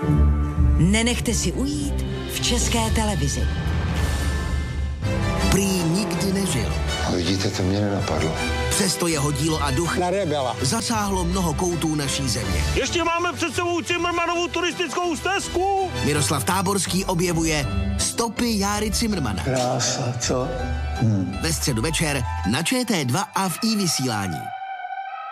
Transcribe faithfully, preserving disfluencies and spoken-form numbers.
Nenechte si ujít v České televizi. Prý nikdy nežil. A vidíte, to mě nenapadlo. Přesto jeho dílo a duch Na rebela. zasáhlo mnoho koutů naší země. Ještě máme před sebou Cimrmanovu turistickou stezku. Miroslav Táborský objevuje Stopy Járy Cimrmana. Krása, co? Hmm. Ve středu večer na Č T dva a v iVysílání.